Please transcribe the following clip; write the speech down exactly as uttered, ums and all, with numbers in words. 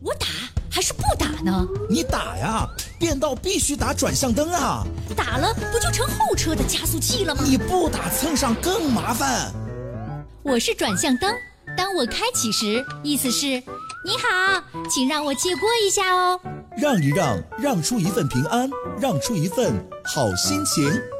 我打还是不打呢？ 你打呀，变道必须打转向灯啊！ 打了不就成后车的加速器了吗？ 你不打蹭上更麻烦。 我是转向灯，当我开启时，意思是你好，请让我借过一下哦。 让一让，让出一份平安，让出一份好心情。